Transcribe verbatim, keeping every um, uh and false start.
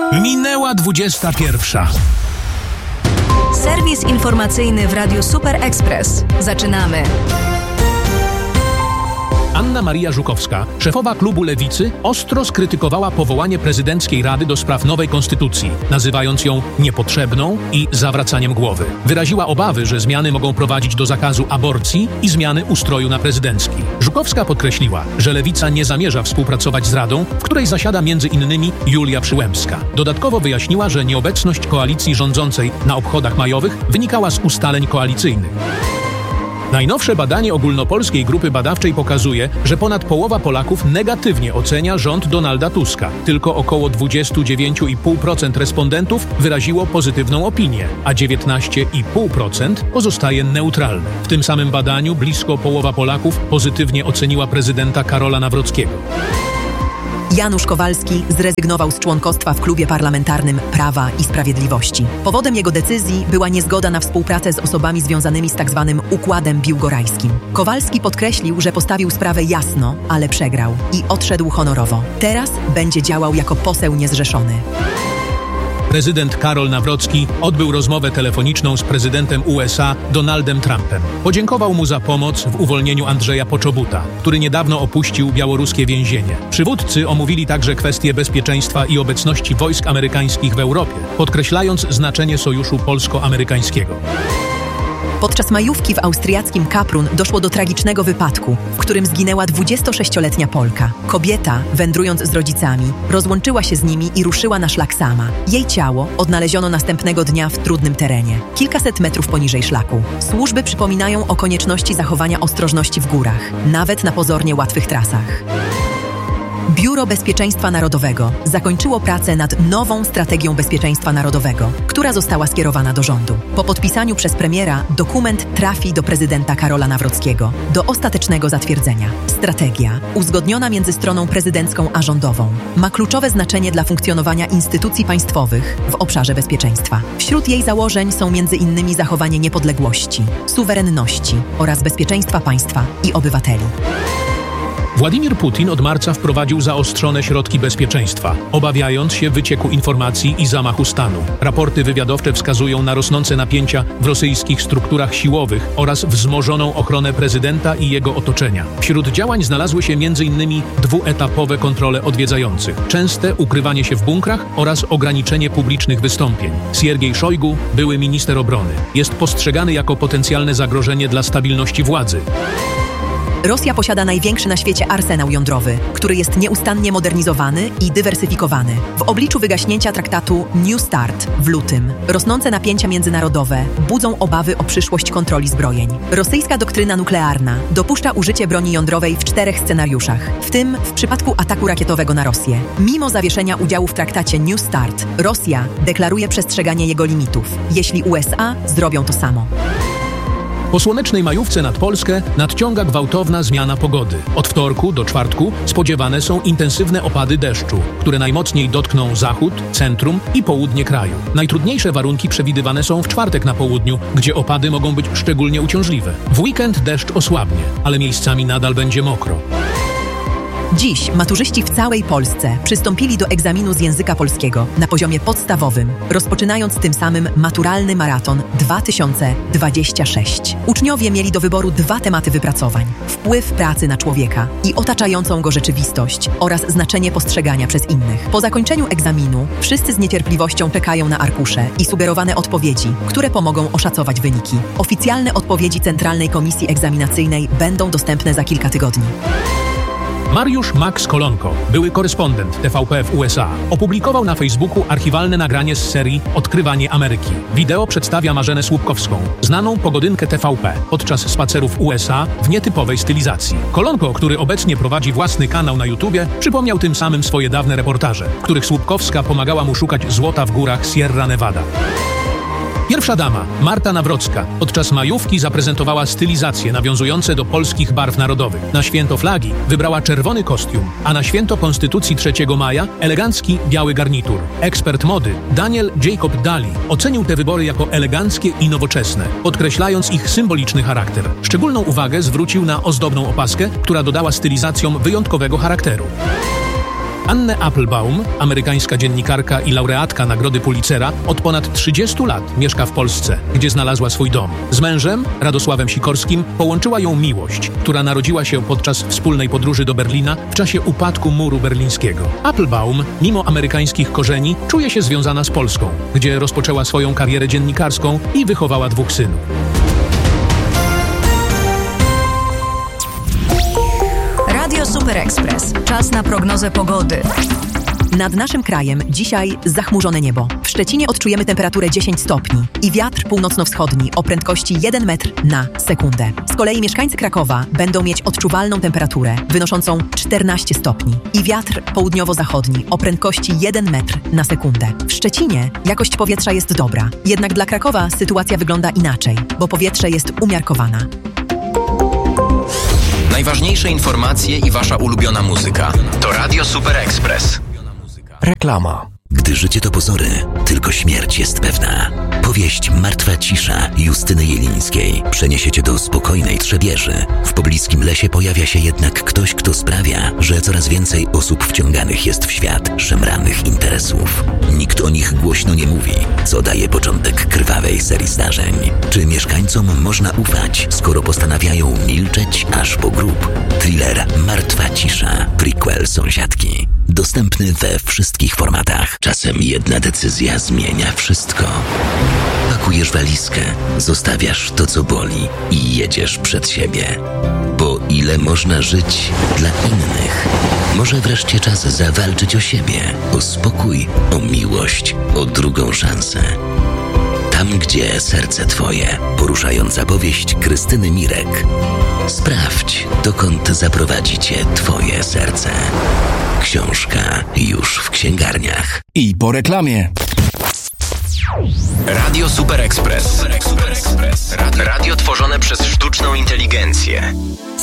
Minęła dwudziesta pierwsza. Serwis informacyjny w Radiu Super Express. Zaczynamy. Anna Maria Żukowska, szefowa klubu Lewicy, ostro skrytykowała powołanie prezydenckiej Rady do spraw nowej konstytucji, nazywając ją niepotrzebną i zawracaniem głowy. Wyraziła obawy, że zmiany mogą prowadzić do zakazu aborcji i zmiany ustroju na prezydencki. Żukowska podkreśliła, że Lewica nie zamierza współpracować z Radą, w której zasiada między innymi Julia Przyłębska. Dodatkowo wyjaśniła, że nieobecność koalicji rządzącej na obchodach majowych wynikała z ustaleń koalicyjnych. Najnowsze badanie ogólnopolskiej grupy badawczej pokazuje, że ponad połowa Polaków negatywnie ocenia rząd Donalda Tuska. Tylko około dwadzieścia dziewięć i pół procent respondentów wyraziło pozytywną opinię, a dziewiętnaście i pół procent pozostaje neutralne. W tym samym badaniu blisko połowa Polaków pozytywnie oceniła prezydenta Karola Nawrockiego. Janusz Kowalski zrezygnował z członkostwa w klubie parlamentarnym Prawa i Sprawiedliwości. Powodem jego decyzji była niezgoda na współpracę z osobami związanymi z tzw. układem biłgorajskim. Kowalski podkreślił, że postawił sprawę jasno, ale przegrał i odszedł honorowo. Teraz będzie działał jako poseł niezrzeszony. Prezydent Karol Nawrocki odbył rozmowę telefoniczną z prezydentem U S A Donaldem Trumpem. Podziękował mu za pomoc w uwolnieniu Andrzeja Poczobuta, który niedawno opuścił białoruskie więzienie. Przywódcy omówili także kwestie bezpieczeństwa i obecności wojsk amerykańskich w Europie, podkreślając znaczenie sojuszu polsko-amerykańskiego. Podczas majówki w austriackim Kaprun doszło do tragicznego wypadku, w którym zginęła dwudziestosześcioletnia Polka. Kobieta, wędrując z rodzicami, rozłączyła się z nimi i ruszyła na szlak sama. Jej ciało odnaleziono następnego dnia w trudnym terenie, kilkaset metrów poniżej szlaku. Służby przypominają o konieczności zachowania ostrożności w górach, nawet na pozornie łatwych trasach. Biuro Bezpieczeństwa Narodowego zakończyło pracę nad nową strategią bezpieczeństwa narodowego, która została skierowana do rządu. Po podpisaniu przez premiera dokument trafi do prezydenta Karola Nawrockiego do ostatecznego zatwierdzenia. Strategia, uzgodniona między stroną prezydencką a rządową, ma kluczowe znaczenie dla funkcjonowania instytucji państwowych w obszarze bezpieczeństwa. Wśród jej założeń są między innymi zachowanie niepodległości, suwerenności oraz bezpieczeństwa państwa i obywateli. Władimir Putin od marca wprowadził zaostrzone środki bezpieczeństwa, obawiając się wycieku informacji i zamachu stanu. Raporty wywiadowcze wskazują na rosnące napięcia w rosyjskich strukturach siłowych oraz wzmożoną ochronę prezydenta i jego otoczenia. Wśród działań znalazły się między innymi dwuetapowe kontrole odwiedzających, częste ukrywanie się w bunkrach oraz ograniczenie publicznych wystąpień. Siergiej Szojgu, były minister obrony, jest postrzegany jako potencjalne zagrożenie dla stabilności władzy. Rosja posiada największy na świecie arsenał jądrowy, który jest nieustannie modernizowany i dywersyfikowany. W obliczu wygaśnięcia traktatu New START w lutym, rosnące napięcia międzynarodowe budzą obawy o przyszłość kontroli zbrojeń. Rosyjska doktryna nuklearna dopuszcza użycie broni jądrowej w czterech scenariuszach, w tym w przypadku ataku rakietowego na Rosję. Mimo zawieszenia udziału w traktacie New START, Rosja deklaruje przestrzeganie jego limitów, jeśli U S A zrobią to samo. Po słonecznej majówce nad Polskę nadciąga gwałtowna zmiana pogody. Od wtorku do czwartku spodziewane są intensywne opady deszczu, które najmocniej dotkną zachód, centrum i południe kraju. Najtrudniejsze warunki przewidywane są w czwartek na południu, gdzie opady mogą być szczególnie uciążliwe. W weekend deszcz osłabnie, ale miejscami nadal będzie mokro. Dziś maturzyści w całej Polsce przystąpili do egzaminu z języka polskiego na poziomie podstawowym, rozpoczynając tym samym maturalny maraton dwa tysiące dwudziesty szósty. Uczniowie mieli do wyboru dwa tematy wypracowań: wpływ pracy na człowieka i otaczającą go rzeczywistość oraz znaczenie postrzegania przez innych. Po zakończeniu egzaminu wszyscy z niecierpliwością czekają na arkusze i sugerowane odpowiedzi, które pomogą oszacować wyniki. Oficjalne odpowiedzi Centralnej Komisji Egzaminacyjnej będą dostępne za kilka tygodni. Mariusz Max Kolonko, były korespondent T V P w U S A, opublikował na Facebooku archiwalne nagranie z serii Odkrywanie Ameryki. Wideo przedstawia Marzenę Słupkowską, znaną pogodynkę T V P, podczas spacerów w U S A w nietypowej stylizacji. Kolonko, który obecnie prowadzi własny kanał na YouTubie, przypomniał tym samym swoje dawne reportaże, w których Słupkowska pomagała mu szukać złota w górach Sierra Nevada. Pierwsza dama, Marta Nawrocka, podczas majówki zaprezentowała stylizacje nawiązujące do polskich barw narodowych. Na święto flagi wybrała czerwony kostium, a na święto Konstytucji trzeciego maja elegancki biały garnitur. Ekspert mody Daniel Jacob Daly ocenił te wybory jako eleganckie i nowoczesne, podkreślając ich symboliczny charakter. Szczególną uwagę zwrócił na ozdobną opaskę, która dodała stylizacjom wyjątkowego charakteru. Annę Applebaum, amerykańska dziennikarka i laureatka Nagrody Pulitzera, od ponad trzydziestu lat mieszka w Polsce, gdzie znalazła swój dom. Z mężem, Radosławem Sikorskim, połączyła ją miłość, która narodziła się podczas wspólnej podróży do Berlina w czasie upadku muru berlińskiego. Applebaum, mimo amerykańskich korzeni, czuje się związana z Polską, gdzie rozpoczęła swoją karierę dziennikarską i wychowała dwóch synów. Radio Super Express. Czas na prognozę pogody. Nad naszym krajem dzisiaj zachmurzone niebo. W Szczecinie odczujemy temperaturę dziesięć stopni i wiatr północno-wschodni o prędkości jeden metr na sekundę. Z kolei mieszkańcy Krakowa będą mieć odczuwalną temperaturę wynoszącą czternaście stopni i wiatr południowo-zachodni o prędkości jeden metr na sekundę. W Szczecinie jakość powietrza jest dobra, jednak dla Krakowa sytuacja wygląda inaczej, bo powietrze jest umiarkowana. Najważniejsze informacje i wasza ulubiona muzyka. To Radio Super Express. Reklama. Gdy życie to pozory, tylko śmierć jest pewna. Powieść Martwa cisza Justyny Jelińskiej przeniesie cię do spokojnej Trzebieży. W pobliskim lesie pojawia się jednak ktoś, kto sprawia, że coraz więcej osób wciąganych jest w świat szemranych interesów. Nikt o nich głośno nie mówi, co daje początek krwawej serii zdarzeń. Czy mieszkańcom można ufać, skoro postanawiają milczeć aż po grób? Thriller Martwa cisza, prequel Sąsiadki. Dostępny we wszystkich formatach. Czasem jedna decyzja zmienia wszystko. Pakujesz walizkę, zostawiasz to, co boli i jedziesz przed siebie. Bo ile można żyć dla innych? Może wreszcie czas zawalczyć o siebie, o spokój, o miłość, o drugą szansę. Tam, gdzie serce twoje. Poruszająca powieść Krystyny Mirek. Sprawdź, dokąd zaprowadzi cię twoje serce. Książka już w księgarniach. I po reklamie. Radio Super Express. Radio tworzone przez sztuczną inteligencję.